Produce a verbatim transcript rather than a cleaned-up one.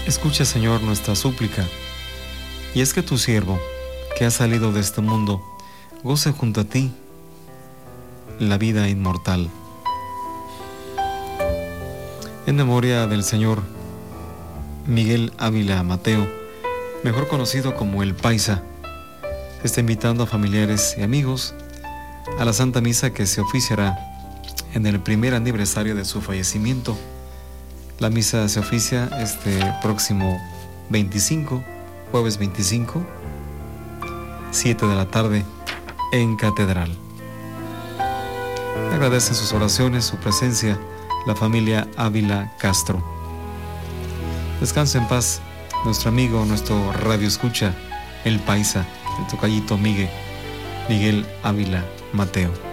Escucha, Señor, nuestra súplica, y es que tu siervo, que ha salido de este mundo, goce junto a ti la vida inmortal. En memoria del Señor Miguel Ávila Mateo, mejor conocido como el Paisa, se está invitando a familiares y amigos a la Santa Misa que se oficiará en el primer aniversario de su fallecimiento. La misa se oficia este próximo veinticinco, jueves veinticinco, siete de la tarde, en Catedral. Agradecen sus oraciones, su presencia, la familia Ávila Castro. Descansa en paz nuestro amigo, nuestro radio escucha, el Paisa, el tocallito Miguel, Miguel Ávila Mateo.